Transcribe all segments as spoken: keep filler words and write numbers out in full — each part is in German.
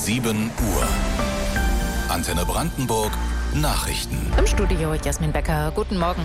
sieben Uhr. Antenne Brandenburg Nachrichten. Im Studio Jasmin Becker. Guten Morgen.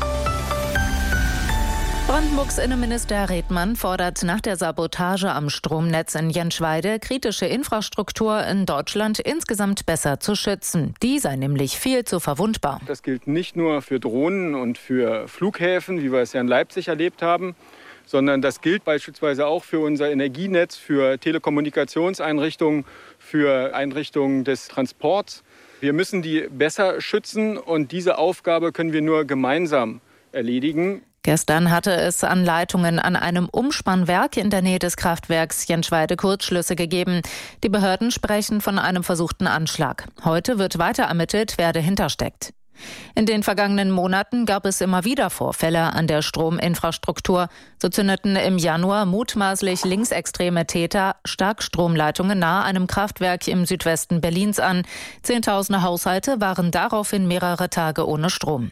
Brandenburgs Innenminister Redmann fordert nach der Sabotage am Stromnetz in Jenschweide kritische Infrastruktur in Deutschland insgesamt besser zu schützen. Die sei nämlich viel zu verwundbar. Das gilt nicht nur für Drohnen und für Flughäfen, wie wir es ja in Leipzig erlebt haben, sondern das gilt beispielsweise auch für unser Energienetz, für Telekommunikationseinrichtungen, für Einrichtungen des Transports. Wir müssen die besser schützen und diese Aufgabe können wir nur gemeinsam erledigen. Gestern hatte es an Leitungen an einem Umspannwerk in der Nähe des Kraftwerks Jenschweide Kurzschlüsse gegeben. Die Behörden sprechen von einem versuchten Anschlag. Heute wird weiter ermittelt, wer dahinter steckt. In den vergangenen Monaten gab es immer wieder Vorfälle an der Strominfrastruktur. So zündeten im Januar mutmaßlich linksextreme Täter Starkstromleitungen nahe einem Kraftwerk im Südwesten Berlins an. Zehntausende Haushalte waren daraufhin mehrere Tage ohne Strom.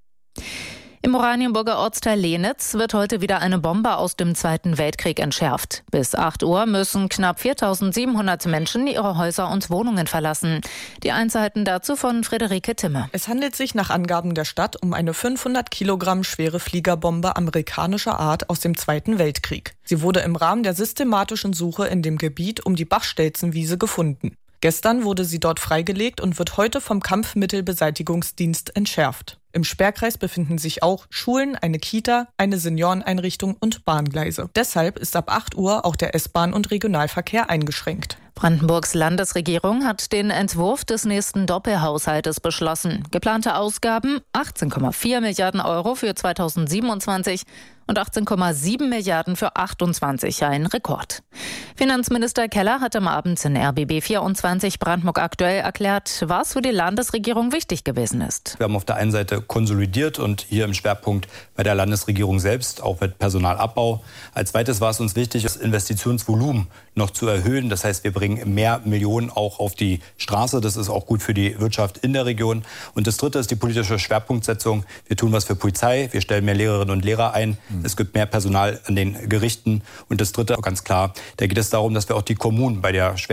Im Oranienburger Ortsteil Lenitz wird heute wieder eine Bombe aus dem Zweiten Weltkrieg entschärft. Bis acht Uhr müssen knapp viertausendsiebenhundert Menschen ihre Häuser und Wohnungen verlassen. Die Einzelheiten dazu von Friederike Timme. Es handelt sich nach Angaben der Stadt um eine fünfhundert Kilogramm schwere Fliegerbombe amerikanischer Art aus dem Zweiten Weltkrieg. Sie wurde im Rahmen der systematischen Suche in dem Gebiet um die Bachstelzenwiese gefunden. Gestern wurde sie dort freigelegt und wird heute vom Kampfmittelbeseitigungsdienst entschärft. Im Sperrkreis befinden sich auch Schulen, eine Kita, eine Senioreneinrichtung und Bahngleise. Deshalb ist ab acht Uhr auch der S-Bahn- und Regionalverkehr eingeschränkt. Brandenburgs Landesregierung hat den Entwurf des nächsten Doppelhaushaltes beschlossen. Geplante Ausgaben achtzehn Komma vier Milliarden Euro für zweitausendsiebenundzwanzig und achtzehn Komma sieben Milliarden für achtundzwanzig, ein Rekord. Finanzminister Keller hat am Abend in R B B vierundzwanzig Brandenburg aktuell erklärt, was für die Landesregierung wichtig gewesen ist. Wir haben auf der einen Seite konsolidiert und hier im Schwerpunkt bei der Landesregierung selbst, auch mit Personalabbau. Als zweites war es uns wichtig, das Investitionsvolumen noch zu erhöhen. Das heißt, wir bringen mehr Millionen auch auf die Straße. Das ist auch gut für die Wirtschaft in der Region. Und das dritte ist die politische Schwerpunktsetzung. Wir tun was für Polizei, wir stellen mehr Lehrerinnen und Lehrer ein. Mhm. Es gibt mehr Personal an den Gerichten. Und das dritte, ganz klar, da geht es darum, dass wir auch die Kommunen bei der